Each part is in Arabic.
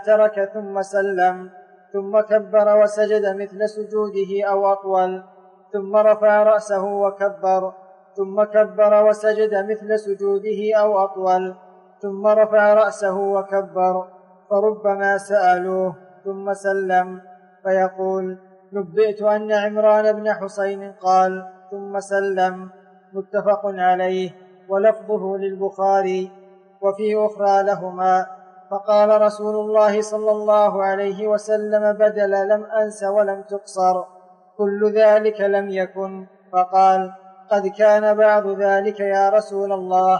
ترك ثم سلم، ثم كبر وسجد مثل سجوده أو أطول، ثم رفع رأسه وكبر، ثم كبر وسجد مثل سجوده أو أطول، ثم رفع رأسه وكبر. فربما سألوه ثم سلم فيقول: نبئت أن عمران بن حسين قال ثم سلم. متفق عليه، ولفظه للبخاري. وفي أخرى لهما: فقال رسول الله صلى الله عليه وسلم بدل لم أنس ولم تقصر، كل ذلك لم يكن، فقال: قد كان بعض ذلك يا رسول الله.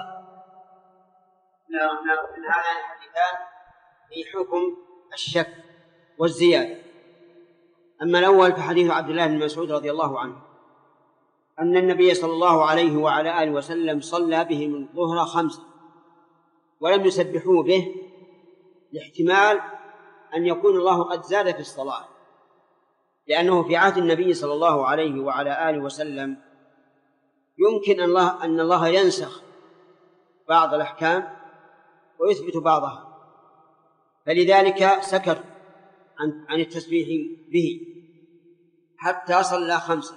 من هذا الحديثان في حكم الشك والزيادة. أما الأول فحديث عبد الله بن مسعود رضي الله عنه أن النبي صلى الله عليه وعلى آله وسلم صلى بهم الظهر 5 ولم يسبحوا به، لاحتمال أن يكون الله قد زاد في الصلاة، لأنه في عهد النبي صلى الله عليه وعلى آله وسلم يمكن أن الله ينسخ بعض الأحكام ويثبت بعضها، فلذلك سكت عن التسبيح به حتى صلى 5.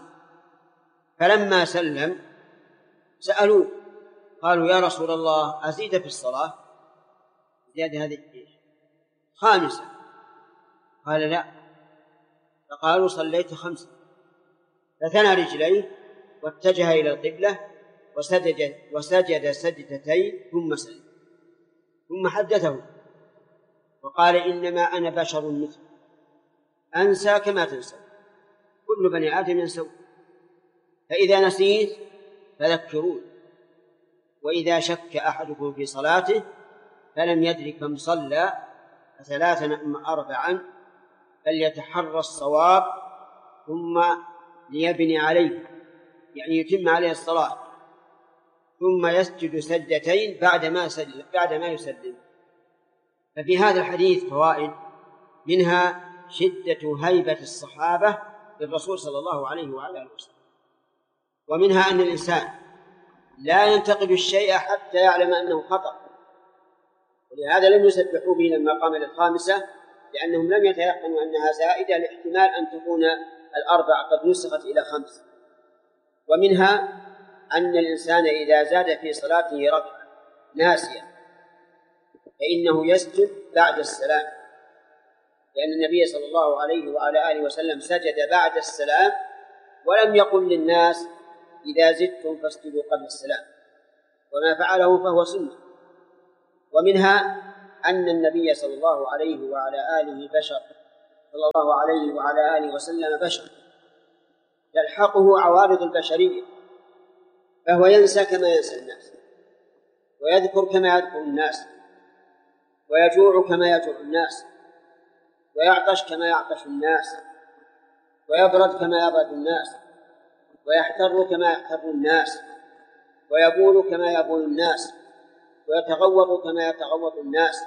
فلما سلم سألوه قالوا: يا رسول الله أزيد في الصلاة؟ زيادة هذه 5. قال: لا. فقالوا: صليت 5. فثنى رجليه واتجه إلى القبلة وسجد سجدتين ثم سلم، ثم حدثه وقال: إنما أنا بشر مثل أنسى كما تنسى، كل بني آدم ينسون، فإذا نسيت فذكرون، وإذا شك أحدكم في صلاته فلم يدري كم صلى 3 أم 4 فليتحرى الصواب ثم ليبني عليه، يعني يتم عليه الصلاة، ثم يسجد سجدتين بعد ما يسلم. ففي هذا الحديث فوائد، منها شدة هيبة الصحابة للرسول صلى الله عليه وعلى آله وسلم، ومنها أن الإنسان لا ينتقد الشيء حتى يعلم أنه خطأ، ولهذا لم يسبحوا به لما قام إلى 5، لأنهم لم يتيقنوا أنها زائدة، لاحتمال أن تكون 4 قد نسخت إلى 5. ومنها أن الإنسان إذا زاد في صلاته ركعة ناسيا فإنه يسجد بعد السلام، لأن النبي صلى الله عليه وعلى آله وسلم سجد بعد السلام ولم يقل للناس: إذا زدتم فاسجدوا قبل السلام، وما فعله فهو سنة. ومنها أن النبي صلى الله عليه وعلى آله وسلم بشر يلحقه عوارض البشرية، فهو ينسى كما ينسى الناس، ويذكر كما يذكر الناس، ويجوع كما يجوع الناس، ويعطش كما يعطش الناس، ويبرد كما يبرد الناس، ويحتر كما يحتر الناس، ويبول كما يبول الناس، ويتغوط كما يتغوط الناس،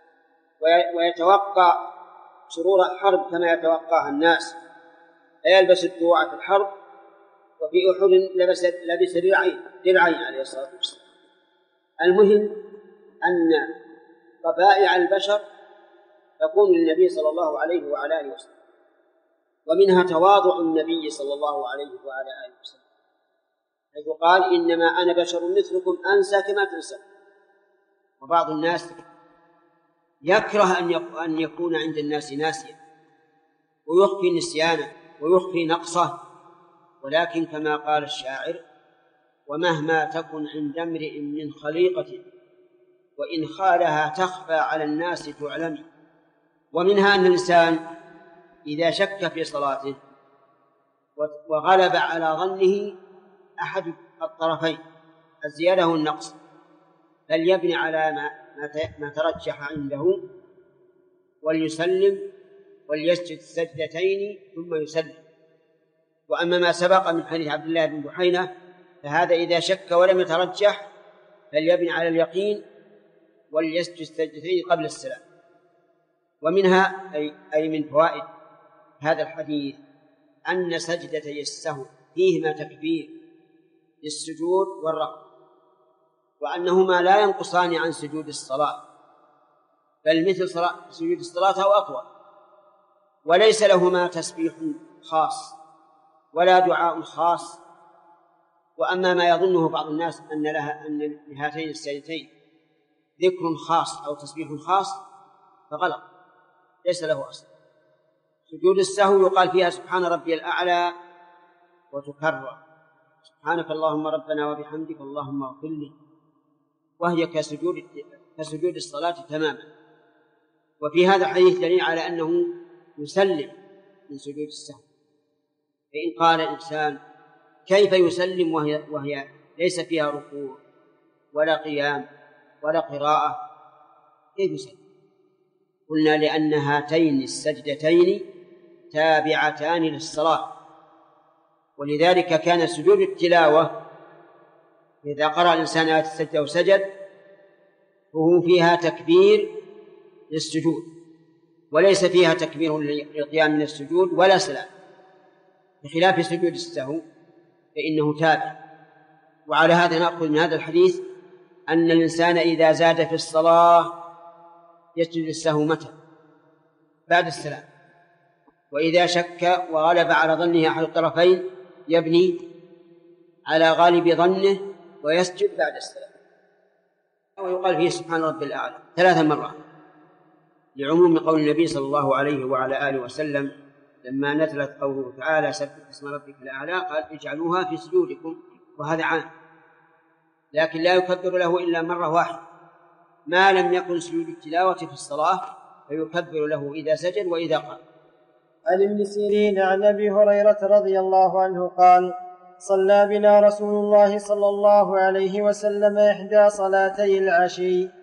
ويتوقع شرور الحرب كما يتوقعها الناس، فيلبس الدروع في الحرب، وفي أحد لبس درعين عليه الصلاة والسلام. المهم أن طبائع البشر تكون للنبي صلى الله عليه وعلى آله وسلم، ومنها تواضع النبي صلى الله عليه وعلى آله وسلم، حيث قال: إنما أنا بشر مثلكم أنسى كما تنسى. وبعض الناس يكره أن يكون عند الناس ناسيا ويخفي نسيانه ويخفي نقصه، ولكن كما قال الشاعر: ومهما تكن عند امرئ من خليقة وإن خالها تخفى على الناس تعلم. ومنها أن الإنسان إذا شك في صلاته وغلب على ظنه أحد الطرفين الزيادة والنقص، فليبني على ما ترجح عنده وليسلم وليسجد سجدتين ثم يسلم. وأما ما سبق من حديث عبد الله بن بحينة فهذا إذا شك ولم يترجح فليبني على اليقين وليسجد سجدتين قبل السلام. ومنها أي من فوائد هذا الحديث أن سجدتي السهو فيهما تكبير للسجود والرفع، وأنهما لا ينقصان عن سجود الصلاة، بل مثل سجود الصلاة أو أطول، وليس لهما تسبيح خاص ولا دعاء خاص. وأما ما يظنه بعض الناس أن لهاتين السجدتين ذكر خاص أو تسبيح خاص فغلط، ليس له أصل. سجود السهو يقال فيها سبحان ربي الأعلى وتكرر سبحانك اللهم ربنا وبحمدك اللهم اغفر لي، وهي كسجود الصلاة تماما. وفي هذا الحديث دليل على أنه يسلم من سجود السهو. فإن قال الإنسان كيف يسلم وهي ليس فيها ركوع ولا قيام ولا قراءة، كيف يسلم؟ قلنا لأن هاتين السجدتين تابعتان للصلاة، ولذلك كان سجود التلاوة إذا قرأ الإنسان آية السجدة وسجد فهو فيها تكبير للسجود، وليس فيها تكبير للقيام من السجود ولا سلام، بخلاف سجود السهو فإنه تابع. وعلى هذا نأخذ من هذا الحديث أن الإنسان إذا زاد في الصلاة يسجد السهو متى؟ بعد السلام. وإذا شك وغلب على ظنه أحد الطرفين يبني على غالب ظنه ويسجد بعد السلام. ويقال فيه سبحان ربي الأعلى 3 مرات، لعموم قول النبي صلى الله عليه وعلى آله وسلم لما نزلت قوله تعالى سبح اسم ربك الأعلى قال اجعلوها في سجودكم، وهذا عام، لكن لا يكبر له إلا مرة واحدة ما لم يكن سجود التلاوة في الصلاة، فيكبر له إذا سجد وإذا قام. عن ابن سيرين عن أبي هريرة رضي الله عنه قال صلى بنا رسول الله صلى الله عليه وسلم إحدى صلاتي العشي